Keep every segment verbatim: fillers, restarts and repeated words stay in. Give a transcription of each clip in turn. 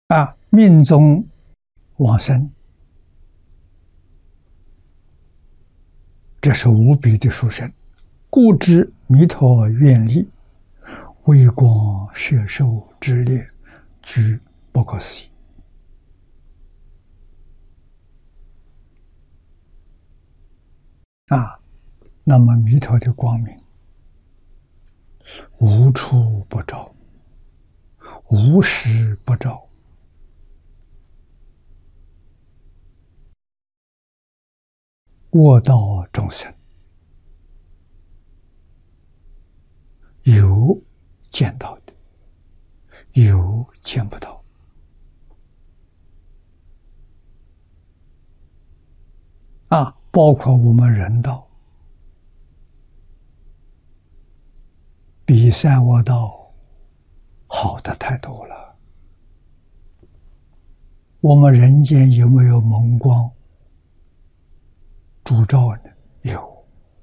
啊，命中往生，这是无比的殊胜。故知弥陀愿力，微光摄受之力，具不可思议。啊，那么弥陀的光明无处不照，无时不照。卧道众生有见到的，有见不到。啊，包括我们人道，比三恶道好的太多了。我们人间有没有蒙光烛照呢？有，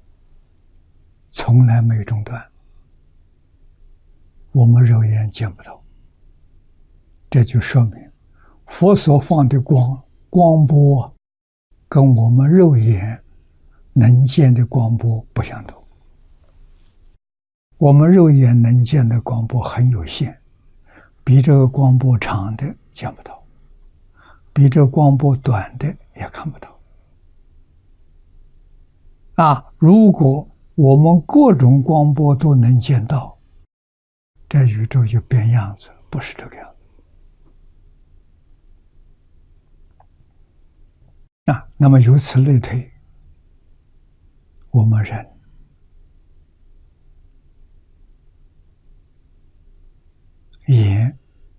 从来没中断。我们肉眼见不到，这就说明佛所放的光光波跟我们肉眼能见的光波不相同。我们肉眼能见的光波很有限，比这个光波长的见不到，比这光波短的也看不到。啊，如果我们各种光波都能见到，这宇宙就变样子，不是这个样子。啊，那么由此类推，我们人眼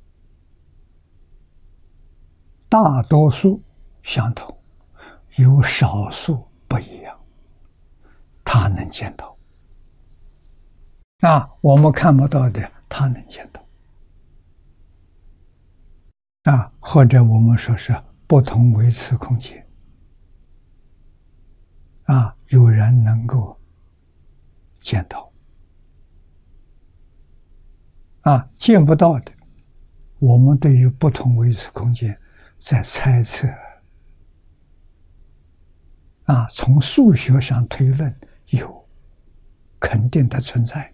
大多数相同，有少数不一样，他能见到。啊，我们看不到的，他能见到。啊，或者我们说是不同维次空间。啊，有人能够见到。啊，见不到的，我们对于不同维次空间在猜测。啊，从数学上推论有肯定的存在。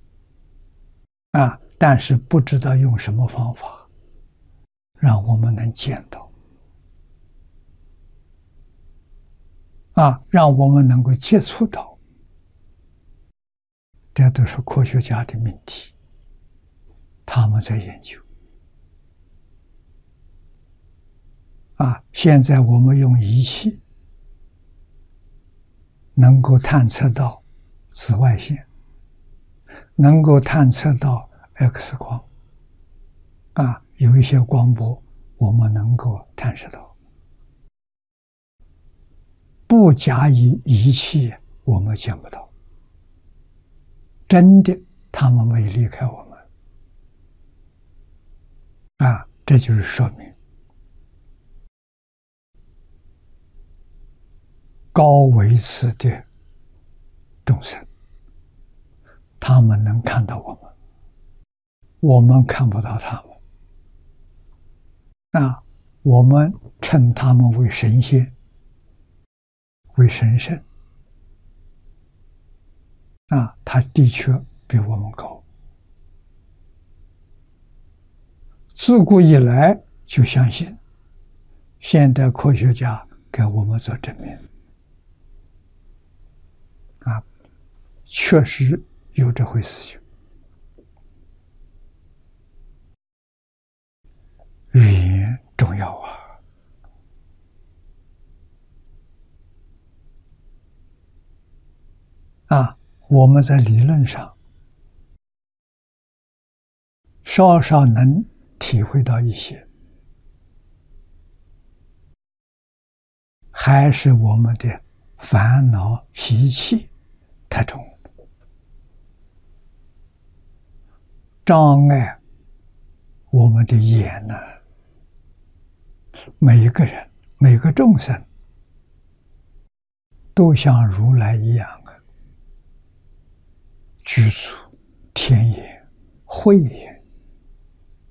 啊，但是不知道用什么方法让我们能见到。啊，让我们能够接触到。这都是科学家的命题，他们在研究。啊，现在我们用仪器能够探测到紫外线，能够探测到 X 光。啊，有一些光波我们能够探测到。不加以仪器，我们见不到。真的，他们没离开我们。啊，这就是说明高维次的众生，他们能看到我们，我们看不到他们。啊，我们称他们为神仙，为神圣。啊，他的确比我们高。自古以来就相信，现代科学家给我们做证明。啊，确实有这回事情。语言重要啊。啊，我们在理论上稍稍能体会到一些，还是我们的烦恼习气太重，障碍我们的眼呢。每一个人，每个众生都像如来一样啊，具足天眼、慧眼，